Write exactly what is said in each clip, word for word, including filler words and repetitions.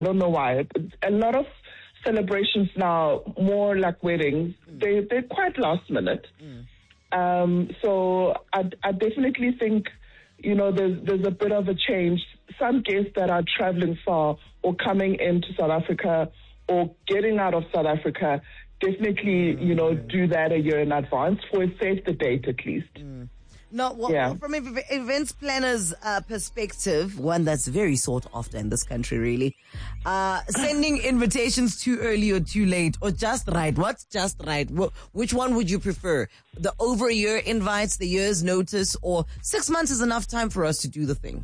I don't know why. A lot of celebrations now, more like weddings, mm. they, they're quite last minute. Mm. Um, so I, I definitely think, you know, there's, there's a bit of a change. Some guests that are traveling far or coming into South Africa or getting out of South Africa, definitely, mm. you know, do that a year in advance for a save the date at least. Mm. No, well, yeah. from an events planner's uh, perspective, one that's very sought after in this country, really, uh, sending invitations too early or too late, or just right. What's just right? Wh- which one would you prefer? The over a year invites, the year's notice, or six months is enough time for us to do the thing?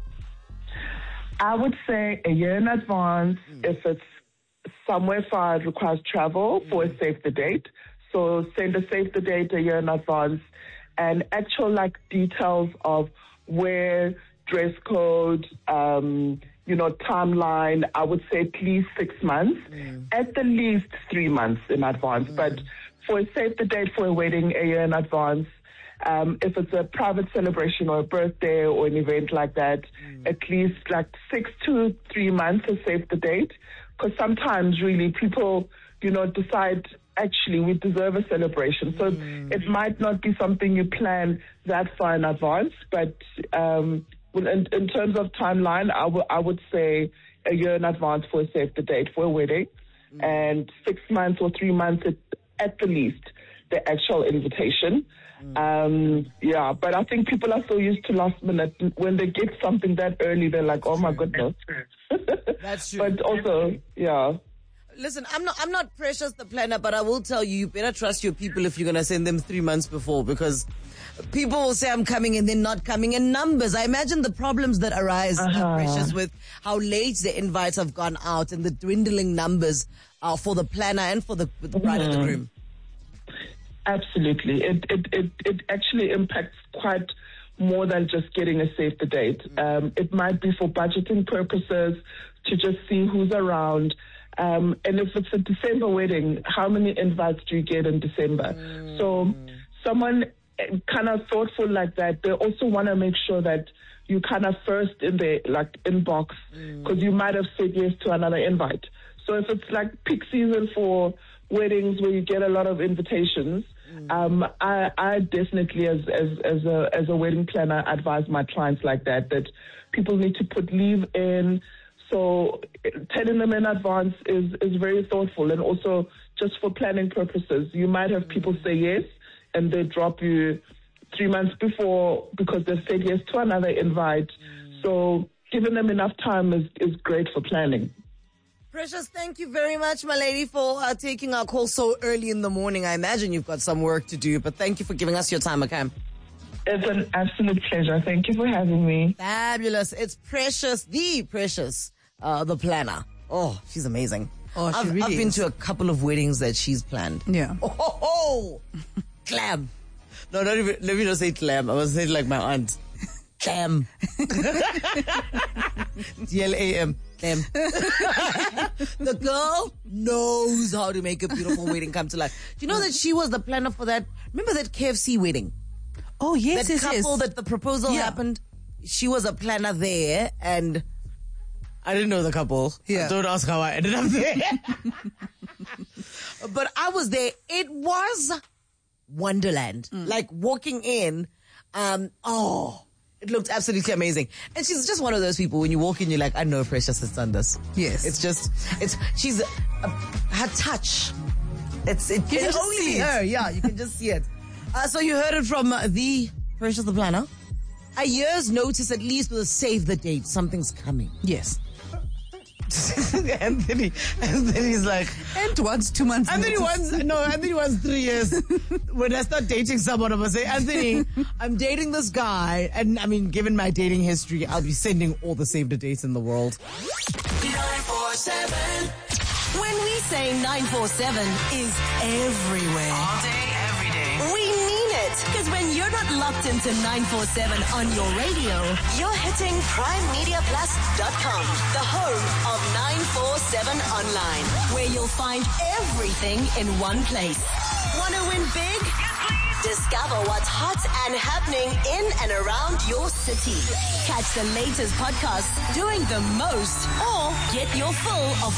I would say a year in advance. Mm. If it's somewhere far, it requires travel mm. for a save the date. So send a save the date a year in advance. And actual like details of where, dress code, um, you know, timeline, I would say at least six months, mm. at the least three months in advance. Mm. But for a save the date for a wedding a year in advance, um, if it's a private celebration or a birthday or an event like that, mm. at least like six to three months to save the date. Because sometimes really people, you know, decide actually we deserve a celebration. So mm. it might not be something you plan that far in advance, but um, in, in terms of timeline, I, w- I would say a year in advance for a save the date for a wedding, mm. and six months or three months at, at the least, the actual invitation. Mm. Um, yeah, but I think people are so used to last minute. When they get something that early, they're like, oh my goodness. That's true. But also, yeah. Listen, I'm not I'm not Precious the planner, but I will tell you, you better trust your people if you're going to send them three months before, because people will say I'm coming and then not coming in numbers. I imagine the problems that arise, uh-huh. uh, Precious, with how late the invites have gone out and the dwindling numbers uh, for the planner and for the, the bride mm-hmm. and the groom. Absolutely. It, it, it, it actually impacts quite more than just getting a save the date. Mm-hmm. Um, it might be for budgeting purposes, to just see who's around. Um, and if it's a December wedding, how many invites do you get in December? Mm. So someone kind of thoughtful like that, they also want to make sure that you kind of first in the like inbox, because mm. you might have said yes to another invite. So if it's like peak season for weddings where you get a lot of invitations, mm. um, I, I definitely as, as, as a, as a wedding planner advise my clients like that, that people need to put leave in. So telling them in advance is, is very thoughtful, and also just for planning purposes. You might have people say yes and they drop you three months before because they've said yes to another invite. Mm. So giving them enough time is, is great for planning. Precious, thank you very much, my lady, for uh, taking our call so early in the morning. I imagine you've got some work to do, but thank you for giving us your time, okay? It's an absolute pleasure. Thank you for having me. Fabulous. It's Precious, the Precious. Uh, the planner. Oh, she's amazing. Oh, she I've, really I've been is. to a couple of weddings that she's planned. Yeah. Oh, ho, ho. Clam. No, not even, let me not say clam. I was saying like my aunt. Clam. D L A M. Clam. The girl knows how to make a beautiful wedding come to life. Do you know that she was the planner for that? Remember that K F C wedding? Oh, yes, that yes, couple yes. that the proposal yeah. happened. She was a planner there, and I didn't know the couple. Yeah. Don't ask how I ended up there. But I was there. It was Wonderland. Mm. Like walking in, um, oh, it looked absolutely amazing. And she's just one of those people, when you walk in, you're like, I know Precious has done this. Yes. It's just, it's, she's, uh, her touch. It's, it, you it's can only see her. it. Yeah, you can just see it. Uh, so you heard it from uh, the Precious the Planner. A year's notice at least with a save the date. Something's coming. Yes. Anthony, Anthony's like, and once two months. Anthony wants no, Anthony wants three years. When I start dating someone, I'm gonna say, Anthony, I'm dating this guy, and I mean, given my dating history, I'll be sending all the save the dates in the world. nine four seven. When we say nine four seven is everywhere. All day, every day. We mean it. Because when you're not locked into nine four seven on your radio, you're hitting prime media plus dot com, the home of nine four seven Online, where you'll find everything in one place. Want to win big? Yes, please. Discover what's hot and happening in and around your city. Catch the latest podcasts, doing the most, or get your full of